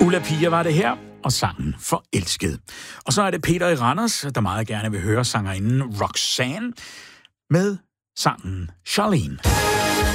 Ulla Pia var det her, og sangen Forelsket. Og så er det Peter i Randers, der meget gerne vil høre sangerinden Roxanne med sangen Charlene.